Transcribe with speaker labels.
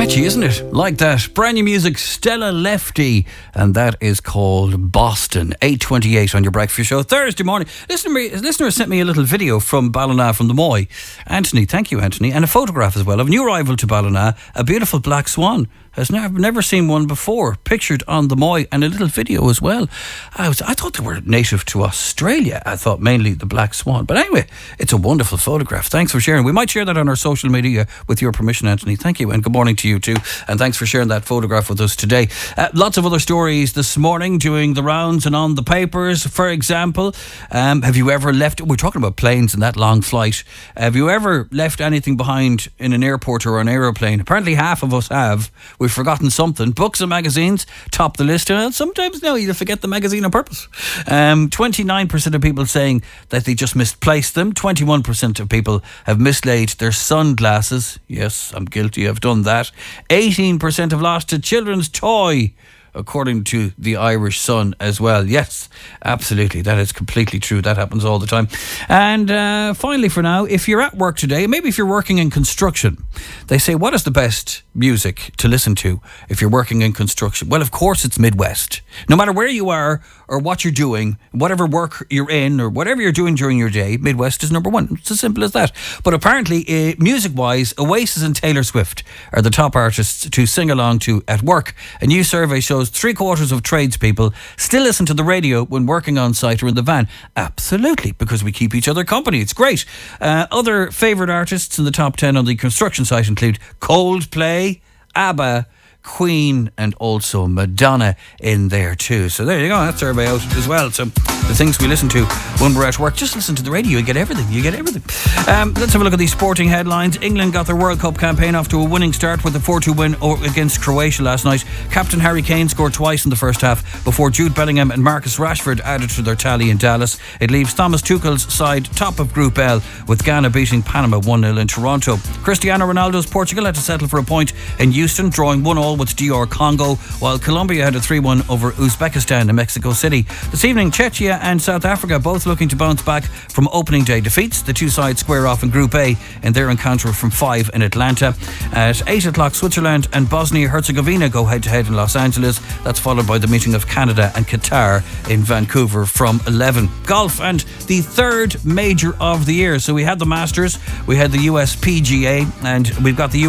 Speaker 1: catchy, isn't it? Like that. Brand new music, Stella Lefty, and that is called Boston. 8:28 on your breakfast show Thursday morning. A listener sent me a little video from Ballina, from the Moy. Anthony, thank you, Anthony, and a photograph as well of a new arrival to Ballina, a beautiful black swan. Has never seen one before, pictured on the Moy, and a little video as well. I thought they were native to Australia. I thought mainly the black swan. But anyway, it's a wonderful photograph. Thanks for sharing. We might share that on our social media with your permission, Anthony. Thank you, and good morning to you too. And thanks for sharing that photograph with us today. Lots of other stories this morning doing the rounds and on the papers. For example, have you ever left... We're talking about planes and that long flight. Have you ever left anything behind in an airport or an aeroplane? Apparently half of us have. We've forgotten something. Books and magazines top the list, and sometimes now you forget the magazine on purpose. 29% of people saying that they just misplaced them. 21% of people have mislaid their sunglasses. Yes, I'm guilty, I've done that. 18% have lost a children's toy, according to the Irish Sun as well. Yes, absolutely, that is completely true. That happens all the time. And finally, for now, if you're at work today, maybe if you're working in construction, they say, what is the best music to listen to if you're working in construction? Well, of course it's Midwest. No matter where you are or what you're doing, whatever work you're in or whatever you're doing during your day, Midwest is number one. It's as simple as that. But apparently, music-wise, Oasis and Taylor Swift are the top artists to sing along to at work. A new survey shows 3/4 of tradespeople still listen to the radio when working on site or in the van. Absolutely, because we keep each other company. It's great. Other favourite artists in the top 10 on the construction site include Coldplay, ABBA, Queen, and also Madonna in there too. So there you go, that survey out as well. So the things we listen to when we're at work, just listen to the radio, you get everything. Let's have a look at these sporting headlines. England got their World Cup campaign off to a winning start with a 4-2 win against Croatia last night. Captain Harry Kane scored twice in the first half before Jude Bellingham and Marcus Rashford added to their tally in Dallas. It leaves Thomas Tuchel's side top of Group L, with Ghana beating Panama 1-0 in Toronto. Cristiano Ronaldo's Portugal had to settle for a point in Houston, drawing 1-1 with DR Congo, while Colombia had a 3-1 over Uzbekistan in Mexico City. This evening, Czechia and South Africa both looking to bounce back from opening day defeats. The two sides square off in Group A in their encounter from 5 in Atlanta. At 8 o'clock, Switzerland and Bosnia-Herzegovina go head-to-head in Los Angeles. That's followed by the meeting of Canada and Qatar in Vancouver from 11. Golf, and the third major of the year. So we had the Masters, we had the US PGA, and we've got the